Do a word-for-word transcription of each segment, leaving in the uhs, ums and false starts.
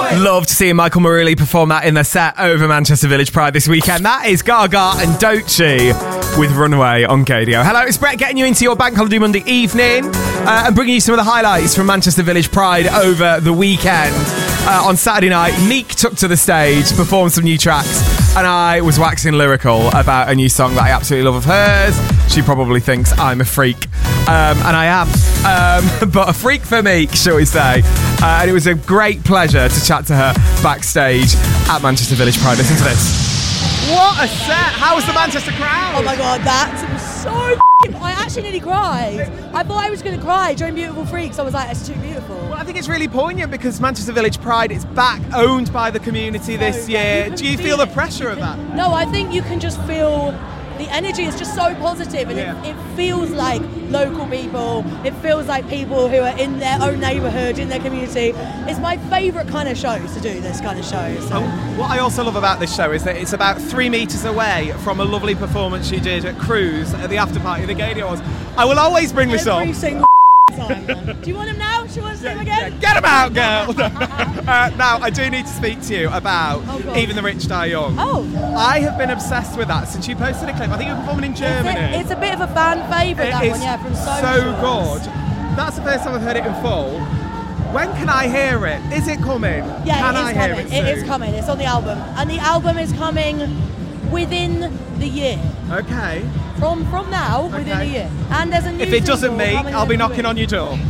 Loved seeing Michael Maruli perform that in their set over Manchester Village Pride this weekend. That is Gaga and Doechii with Runaway on Gaydio. Hello, it's Brett getting you into your Bank Holiday Monday evening uh, and bringing you some of the highlights from Manchester Village Pride over the weekend. Uh, on Saturday night, Meek took to the stage, performed some new tracks, and I was waxing lyrical about a new song that I absolutely love of hers. She probably thinks I'm a freak, um, and I am, um, but a freak for Meek, shall we say. Uh, and it was a great pleasure to chat to her backstage at Manchester Village Pride. Listen to this. What a set! How was the Manchester crowd? Oh my god, that was so f***ing... I actually nearly cried. I thought I was going to cry during Beautiful Freaks. I was like, it's too beautiful. Well, I think it's really poignant because Manchester Village Pride is back, owned by the community this So, year. you Do you can feel the it. pressure You of can- that? No, I think you can just feel... The energy is just so positive, and Yeah. it, it feels like local people. It feels like people who are in their own neighbourhood, in their community. It's my favourite kind of show to do this kind of show. So. Oh, what I also love about this show is that it's about three metres away from a lovely performance she did at Cruise at the after party of the Gaydio Awards. I will always bring this Every up. single time. Man. Do you want him now? Do you want to see him again? Get him out, girl! uh, now, I do need to speak to you about Oh, God. Even the Rich Die Young. Oh. I have been obsessed with that since you posted a clip. I think you were performing in Germany. It's a, it's a bit of a fan favourite, that It one, is yeah, from so Socials. good. That's the first time I've heard it in full. When can I hear it? Is it coming? Yeah, can it I is hear coming. it, It is soon? coming. It's on the album, and the album is coming within the year. Okay. From from now, within Okay. a year. And there's a new If it doesn't single meet, coming I'll be in a knocking week. on your door.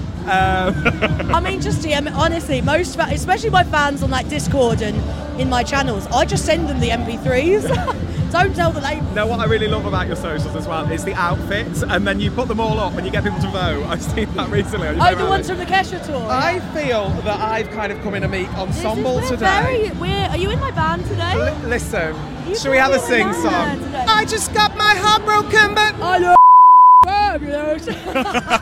Um, I mean, just yeah, honestly, most, fa- especially my fans on like Discord and in my channels, I just send them the M P threes. Don't tell the label. Now, what I really love about your socials as well is the outfits, and then you put them all up and you get people to vote. I've seen that recently. On your Oh, the Facebook. ones from the Kesha tour. I yeah. feel that I've kind of come in a Meek ensemble This is- we're today. Very, we're, are you in my band today? Li- listen, You shall we have a probably sing in song? my band today. I just got my heart broken, but I know. Fabulous.